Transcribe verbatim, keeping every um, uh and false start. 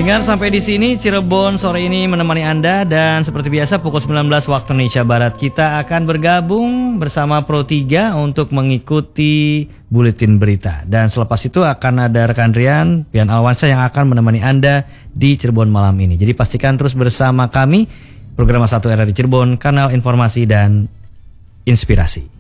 Pendengar, sampai di sini Cirebon sore ini menemani Anda, dan seperti biasa pukul sembilan belas waktu Indonesia Barat kita akan bergabung bersama Pro tiga untuk mengikuti buletin berita. Dan selepas itu akan ada rekan Rian, Pian Alwansyah yang akan menemani Anda di Cirebon malam ini. Jadi pastikan terus bersama kami, program satu era di Cirebon, kanal informasi dan inspirasi.